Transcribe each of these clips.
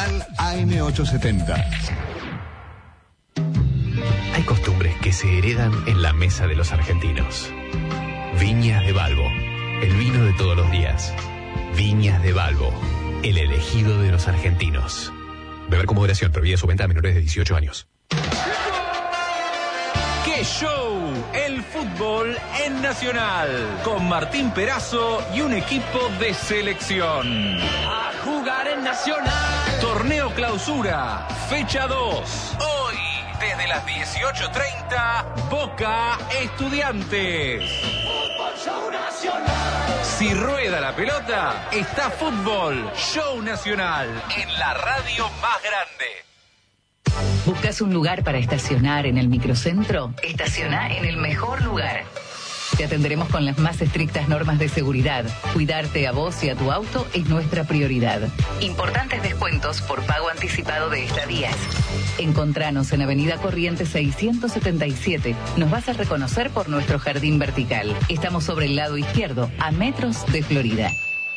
Nacional AM870. Hay costumbres que se heredan en la mesa de los argentinos. Viñas de Balbo, el vino de todos los días. Viñas de Balbo, el elegido de los argentinos. Beber con moderación, prohibida su venta a menores de 18 años. ¡Qué show! El fútbol en Nacional, con Martín Perazo y un equipo de selección. A jugar en Nacional. Torneo Clausura, fecha 2. Hoy, desde las 18:30, Boca Estudiantes. Fútbol Show Nacional. Si rueda la pelota, está Fútbol Show Nacional en la radio más grande. ¿Buscas un lugar para estacionar en el microcentro? Estaciona en el mejor lugar. Te atenderemos con las más estrictas normas de seguridad. Cuidarte a vos y a tu auto es nuestra prioridad. Importantes descuentos por pago anticipado de estadías. Encontranos en Avenida Corrientes 677. Nos vas a reconocer por nuestro jardín vertical. Estamos sobre el lado izquierdo, a metros de Florida.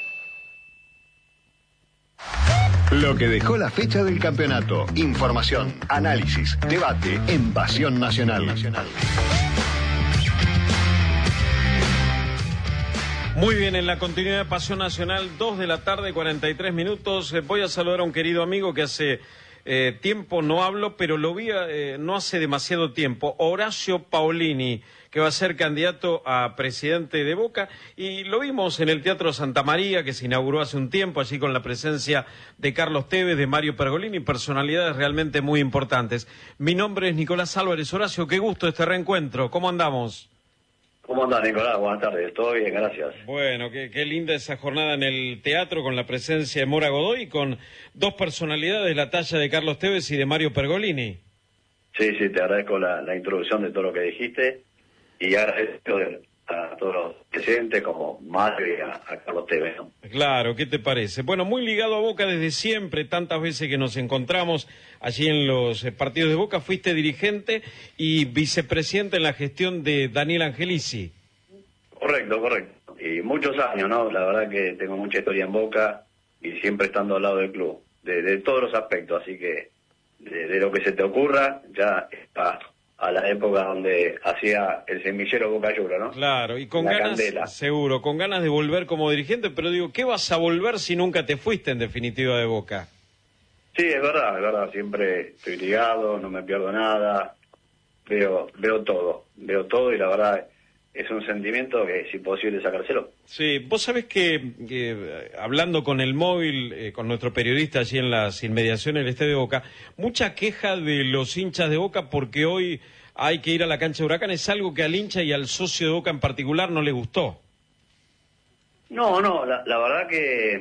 Lo que dejó la fecha del campeonato. Información, análisis, debate en Pasión Nacional. Muy bien, en la continuidad de Pasión Nacional, 2 de la tarde, 43 minutos. Voy a saludar a un querido amigo que hace tiempo no hablo, pero lo vi no hace demasiado tiempo. Horacio Paolini, que va a ser candidato a presidente de Boca, y lo vimos en el Teatro Santa María, que se inauguró hace un tiempo, allí con la presencia de Carlos Tevez, de Mario Pergolini, personalidades realmente muy importantes. Mi nombre es Nicolás Álvarez. Horacio, qué gusto este reencuentro. ¿Cómo andamos? ¿Cómo andás, Nicolás? Buenas tardes. Todo bien, gracias. Bueno, qué linda esa jornada en el teatro con la presencia de Mora Godoy y con dos personalidades de la talla de Carlos Tevez y de Mario Pergolini. Sí, te agradezco la introducción de todo lo que dijiste y agradezco a todos los presentes como Mario y a Carlos Tevez, ¿no? Claro, ¿qué te parece? Bueno, muy ligado a Boca desde siempre, tantas veces que nos encontramos allí en los partidos de Boca. Fuiste dirigente y vicepresidente en la gestión de Daniel Angelici. Correcto. Y muchos años, ¿no? La verdad que tengo mucha historia en Boca y siempre estando al lado del club, de todos los aspectos, así que de lo que se te ocurra, ya está a la época donde hacía el semillero Boca Juniors, ¿no? Claro, y con la ganas, candela. seguro, con ganas de volver como dirigente, pero digo, ¿qué vas a volver si nunca te fuiste en definitiva de Boca? Sí, es verdad, siempre estoy ligado, no me pierdo nada, veo todo y la verdad es un sentimiento que es imposible sacárselo. Sí, vos sabés que hablando con el móvil, con nuestro periodista allí en las inmediaciones del Estadio de Boca, mucha queja de los hinchas de Boca porque hoy hay que ir a la cancha de Huracán, es algo que al hincha y al socio de Boca en particular no le gustó. No, la verdad que